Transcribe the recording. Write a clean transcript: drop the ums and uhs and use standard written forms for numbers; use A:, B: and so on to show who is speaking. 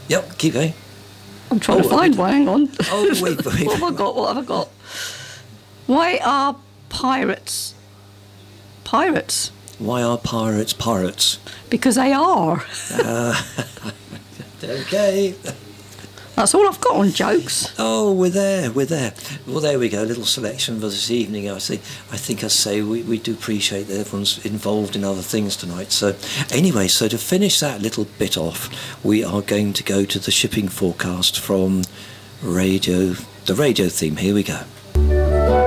A: Yep, keep going.
B: I'm trying to find one. Hang on.
A: Oh, wait.
B: What have I got? What have I got? Why are pirates pirates?
A: Why are pirates pirates?
B: Because they are.
A: Okay.
B: That's all I've got on jokes.
A: Oh, we're there. Well, there we go. A little selection for this evening. I think I say we do appreciate that everyone's involved in other things tonight. So anyway, so to finish that little bit off, we are going to go to the shipping forecast from the radio theme. Here we go.